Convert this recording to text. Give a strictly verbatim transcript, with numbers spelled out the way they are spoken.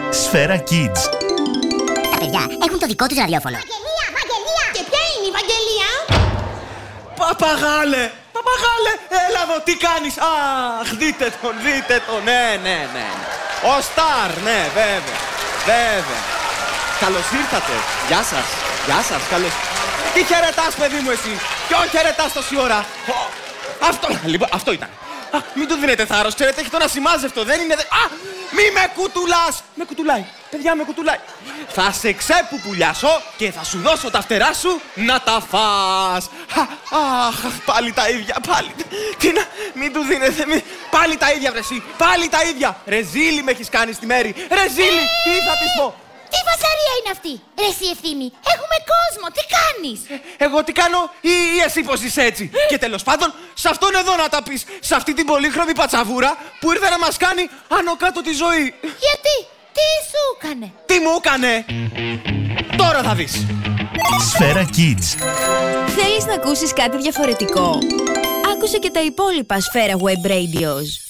Σφαίρα Kids. Τα παιδιά έχουν το δικό τους ραδιόφωνο. Βαγγελία, Βαγγελία! Και ποια είναι η Βαγγελία? Παπαγάλε! Παπαγάλε! Έλα εδώ, τι κάνεις? Αχ, δείτε τον, δείτε τον. Ναι, ναι, ναι. Ο Σταρ, ναι, βέβαια. Βέβαια. Καλώς ήρθατε. Γεια σας. Γεια σας. Καλώς. Τι χαιρετάς, παιδί μου, εσύ? Ποιον χαιρετάς τόση ώρα? Αυτό, λοιπόν, αυτό ήταν. Α, μην του δίνετε θάρρος, ξέρετε, έχει τον ασημάζευτο, δεν είναι... Δε... Α, μη με κουτουλάς! Με κουτουλάει, παιδιά, με κουτουλάει. Θα σε ξεπουπουλιάσω και θα σου δώσω τα φτερά σου να τα φας. Αχ, πάλι τα ίδια, πάλι. Τι να, μην του δίνετε, μη... Πάλι τα ίδια, βρε εσύ, πάλι τα ίδια. Ρεζίλη με έχεις κάνει στη μέρη, ρεζίλη, τι θα της πω? Τι φασαρία είναι αυτή? Ρε εσύ Ευθύμη, έχουμε κόσμο, τι κάνεις? Εγώ τι κάνω ή, ή εσύ πως είσαι έτσι? Και τέλος πάντων, σε αυτόν εδώ να τα πεις, σε αυτή την πολύχρωμη πατσαβούρα που ήρθε να μας κάνει άνω κάτω τη ζωή. Γιατί, τι σου έκανε? Τι μου έκανε? Τώρα θα δεις. Σφαίρα Kids. Θέλεις να ακούσεις κάτι διαφορετικό? Άκουσε και τα υπόλοιπα Σφαίρα Web Radios.